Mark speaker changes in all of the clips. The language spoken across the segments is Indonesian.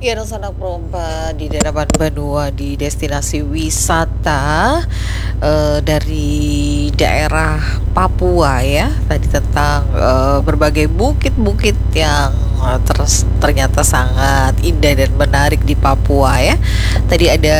Speaker 1: Ya, dan sanak perompa di daerah Banua di destinasi wisata dari daerah Papua ya. Tadi tentang berbagai bukit-bukit yang ternyata sangat indah dan menarik di Papua ya. Tadi ada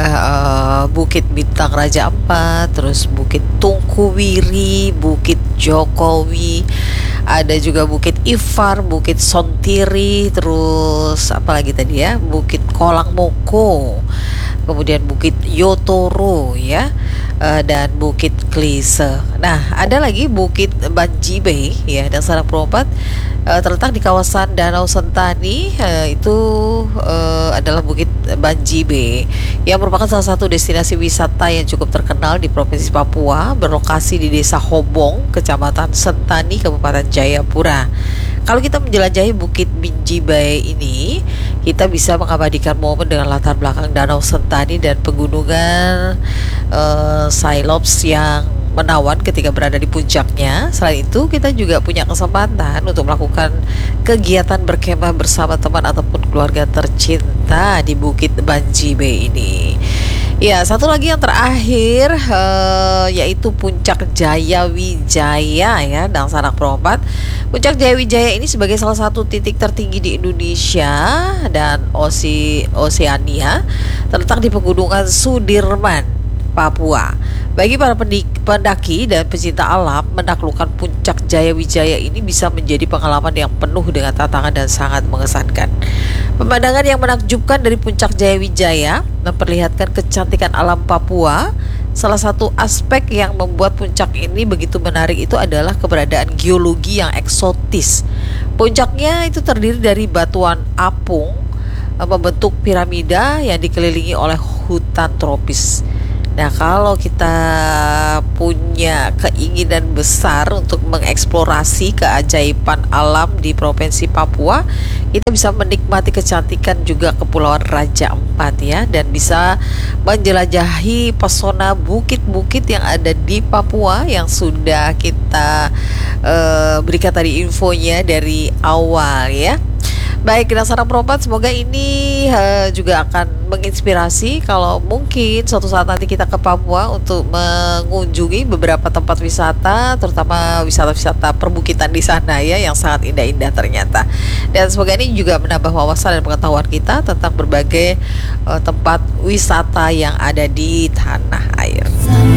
Speaker 1: Bukit Bintang Raja Ampat, terus Bukit Tungkuwiri, Bukit Jokowi, ada juga Bukit Ifar, Bukit Sontiri, terus apalagi tadi ya, Bukit Kolang Moko, kemudian Bukit Yotoro ya, dan Bukit Klise. Nah, ada lagi Bukit Banjibe ya, dan Sarang Perompat terletak di kawasan Danau Sentani. Itu adalah Bukit Banjibe yang merupakan salah satu destinasi wisata yang cukup terkenal di Provinsi Papua, berlokasi di Desa Hobong, Kecamatan Sentani, Kabupaten Jayapura. Kalau kita menjelajahi Bukit Banjibe ini, kita bisa mengabadikan momen dengan latar belakang Danau Sentani dan pegunungan Cyclops yang menawan ketika berada di puncaknya. Selain itu, kita juga punya kesempatan untuk melakukan kegiatan berkemah bersama teman ataupun keluarga tercinta di Bukit Banjibe ini. Ya, satu lagi yang terakhir yaitu Puncak Jaya Wijaya ya, dan Sanak Perompat. Puncak Jaya Wijaya ini sebagai salah satu titik tertinggi di Indonesia dan Oseania, terletak di Pegunungan Sudirman, Papua. Bagi para pendaki dan pecinta alam, menaklukkan Puncak Jaya Wijaya ini bisa menjadi pengalaman yang penuh dengan tantangan dan sangat mengesankan. Pemandangan yang menakjubkan dari Puncak Jaya Wijaya memperlihatkan kecantikan alam Papua. Salah satu aspek yang membuat puncak ini begitu menarik itu adalah keberadaan geologi yang eksotis. Puncaknya itu terdiri dari batuan apung membentuk piramida yang dikelilingi oleh hutan tropis. Nah, kalau kita punya keinginan besar untuk mengeksplorasi keajaiban alam di Provinsi Papua, kita bisa menikmati kecantikan juga Kepulauan Raja Ampat ya, dan bisa menjelajahi pesona bukit-bukit yang ada di Papua yang sudah kita berikan tadi infonya dari awal ya. Baik, dan Sarang Perompat, semoga ini juga akan menginspirasi kalau mungkin suatu saat nanti kita ke Papua untuk mengunjungi beberapa tempat wisata, terutama wisata-wisata perbukitan di sana ya, yang sangat indah-indah ternyata. Dan semoga ini juga menambah wawasan dan pengetahuan kita tentang berbagai tempat wisata yang ada di tanah air.